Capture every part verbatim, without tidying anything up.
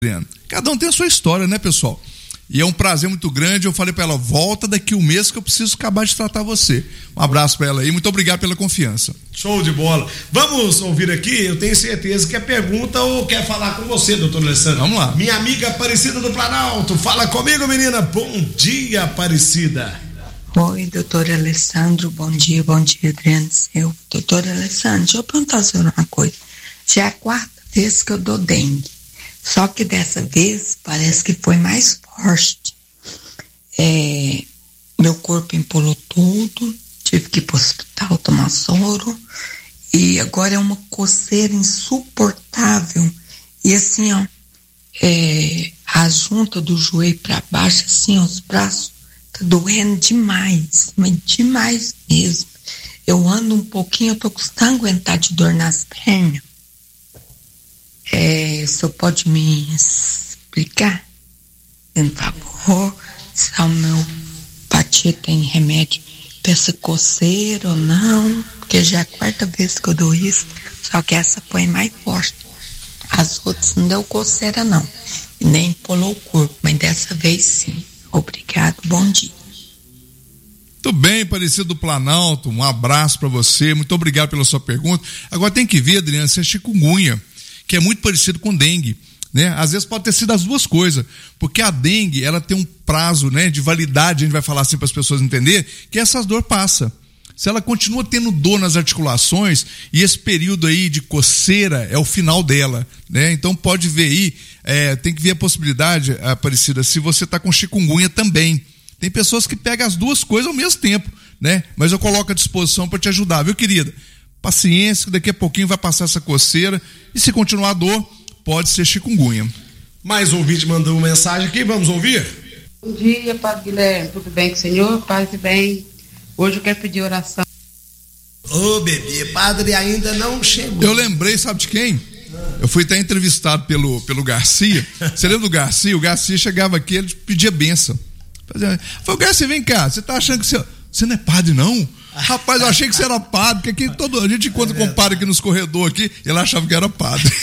Cada um tem a sua história, né, pessoal? E é um prazer muito grande. Eu falei para ela, volta daqui um mês que eu preciso acabar de tratar você. Um abraço para ela aí, muito obrigado pela confiança. Show de bola. Vamos ouvir aqui, eu tenho certeza que é pergunta ou quer falar com você, doutor Alessandro. Vamos lá. Minha amiga Aparecida do Planalto, fala comigo, menina. Bom dia, Aparecida. Oi, doutor Alessandro, bom dia, bom dia, Adriano Seu. Doutor Alessandro, deixa eu perguntar a senhora uma coisa. Já é a quarta vez que eu dou dengue. Só que dessa vez parece que foi mais forte. É, meu corpo empolou tudo, tive que ir para o hospital tomar soro e agora é uma coceira insuportável. E assim, ó, é, a junta do joelho para baixo, assim, ó, os braços, tá doendo demais, mas demais mesmo. Eu ando um pouquinho, eu tô custando aguentar de dor nas pernas. É, o senhor pode me explicar, por favor, se a homeopatia tem remédio para essa coceira ou não, porque já é a quarta vez que eu dou isso, só que essa põe mais forte. As outras não deu coceira não, nem empolou o corpo, mas dessa vez sim. Obrigado, bom dia. Muito bem, Aparecido do Planalto, um abraço para você, muito obrigado pela sua pergunta. Agora tem que ver, Adriana, se é chikungunya, que é muito parecido com dengue, né? Às vezes pode ter sido as duas coisas, porque a dengue, ela tem um prazo, né, de validade, a gente vai falar assim para as pessoas entenderem, que essas dor passa. Se ela continua tendo dor nas articulações, e esse período aí de coceira é o final dela, né? Então pode ver aí, é, tem que ver a possibilidade, Aparecida, se você está com chikungunya também. Tem pessoas que pegam as duas coisas ao mesmo tempo, né? Mas eu coloco à disposição para te ajudar, viu, querida? Paciência, que daqui a pouquinho vai passar essa coceira. E se continuar a dor, pode ser chikungunya. Mais um ouvinte mandou uma mensagem aqui, vamos ouvir? Bom dia, Padre Guilherme, tudo bem com o senhor? Paz e bem. Hoje eu quero pedir oração. Ô, oh, bebê, padre ainda não chegou. Eu lembrei, sabe de quem? Eu fui até entrevistado pelo, pelo Garcia. Você lembra do Garcia? O Garcia chegava aqui, ele pedia bênção. Falei, Garcia, vem cá, você tá achando que você... Você não é padre, não? Rapaz, eu achei que você era padre, porque aqui todo, a gente encontra com o padre aqui nos corredores aqui, ele achava que era padre.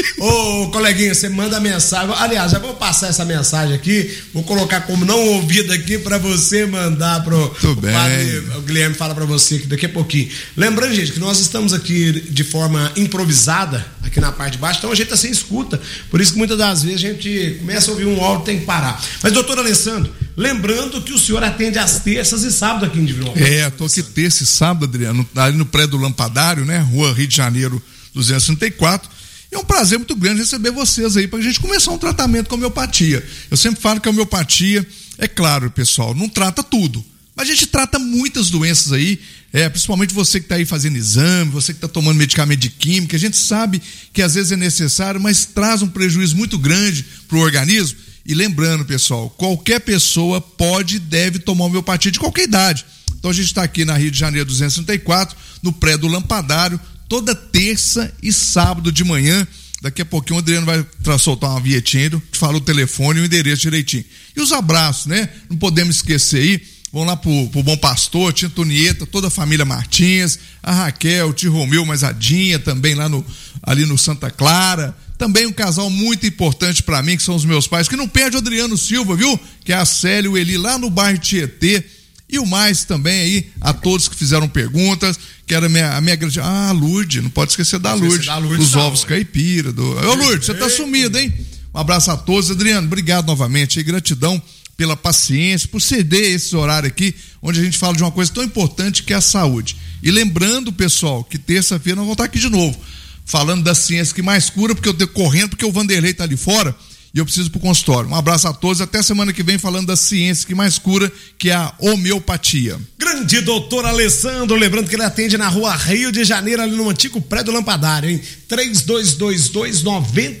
Ô, coleguinha, você manda mensagem. Aliás, já vou passar essa mensagem aqui, vou colocar como não ouvida aqui pra você mandar pro Tudo bem. padre. O Guilherme fala pra você aqui daqui a pouquinho. Lembrando, gente, que nós estamos aqui de forma improvisada, aqui na parte de baixo, então a gente tá sem escuta. Por isso que muitas das vezes a gente começa a ouvir um áudio e tem que parar. Mas, doutor Alessandro, lembrando que o senhor atende às terças e sábados aqui em Divinópolis. É, tô aqui terça e sábado, Adriano, ali no prédio do Lampadário, né? Rua Rio de Janeiro, duzentos e trinta e quatro. É um prazer muito grande receber vocês aí pra gente começar um tratamento com homeopatia. Eu sempre falo que a homeopatia, é claro, pessoal, não trata tudo, mas a gente trata muitas doenças aí, é, principalmente você que tá aí fazendo exame, você que tá tomando medicamento de química, a gente sabe que às vezes é necessário, mas traz um prejuízo muito grande pro organismo. E lembrando, pessoal, qualquer pessoa pode e deve tomar homeopatia de qualquer idade. Então a gente está aqui na Rio de Janeiro duzentos e trinta e quatro, no prédio do Lampadário, toda terça e sábado de manhã. Daqui a pouquinho o Adriano vai soltar uma vietinha, te fala o telefone e o endereço direitinho. E os abraços, né? Não podemos esquecer aí, vão lá pro, pro Bom Pastor, tia Antonieta, toda a família Martins, a Raquel, o tio Romeu, mas a Dinha também lá no, ali no Santa Clara. Também um casal muito importante para mim, que são os meus pais, que não perde o Adriano Silva, viu? Que é a Célia e o Eli, lá no bairro Tietê. E o mais também aí, a todos que fizeram perguntas, que era a minha, a minha gratidão. Ah, Lourdes, não pode esquecer da Lourdes, dos ovos caipira. Do... Ô, Lourdes, você tá sumido, hein? Um abraço a todos. Adriano, obrigado novamente. E gratidão pela paciência, por ceder esse horário aqui, onde a gente fala de uma coisa tão importante que é a saúde. E lembrando, pessoal, que terça-feira nós vamos estar aqui de novo, falando da ciência que mais cura, porque eu tô correndo, porque o Vanderlei tá ali fora e eu preciso pro consultório. Um abraço a todos, até semana que vem falando da ciência que mais cura, que é a homeopatia. Grande doutor Alessandro, lembrando que ele atende na Rua Rio de Janeiro, ali no antigo prédio do Lampadário, hein? três dois dois dois, nove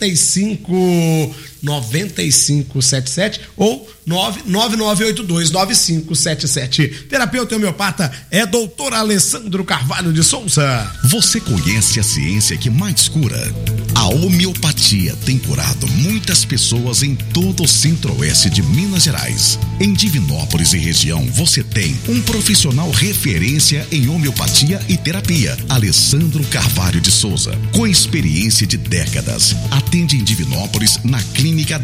cinco nove cinco sete sete ou nove nove oito dois, nove cinco sete sete. Terapeuta homeopata é doutor Alessandro Carvalho de Souza. Você conhece a ciência que mais cura? A homeopatia tem curado muitas pessoas em todo o centro-oeste de Minas Gerais. Em Divinópolis e região, você tem um profissional referência em homeopatia e terapia, Alessandro Carvalho de Souza. Com experiência de décadas, atende em Divinópolis na clínica Clínica